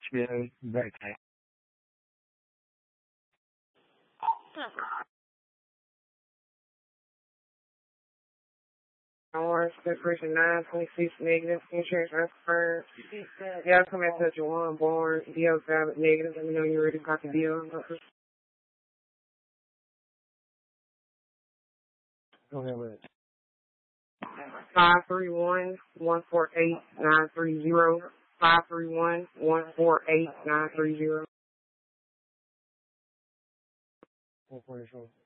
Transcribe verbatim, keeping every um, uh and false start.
Should be very tight. Orange, Corporation nine twenty-six negative, insurance transfer. Yeah, I'll come in touch with one born, D L five negative. Let me know when you're ready to copy deal. Go ahead with it. Five three one one four eight nine three zero. Five three one one four eight nine three zero. Four forty-four.